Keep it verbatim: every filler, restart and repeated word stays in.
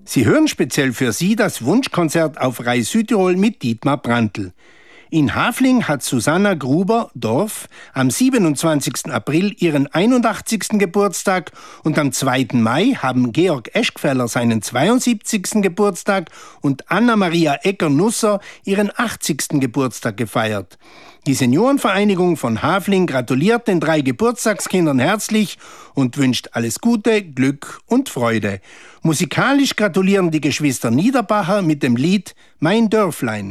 Sie hören speziell für Sie das Wunschkonzert auf Rai Südtirol mit Dietmar Brandl. In Hafling hat Susanna Gruber-Dorf am siebenundzwanzigsten April ihren einundachtzigsten Geburtstag und am zweiten Mai haben Georg Eschgfeller seinen zweiundsiebzigsten Geburtstag und Anna-Maria Ecker-Nusser ihren achtzigsten Geburtstag gefeiert. Die Seniorenvereinigung von Hafling gratuliert den drei Geburtstagskindern herzlich und wünscht alles Gute, Glück und Freude. Musikalisch gratulieren die Geschwister Niederbacher mit dem Lied Mein Dörflein.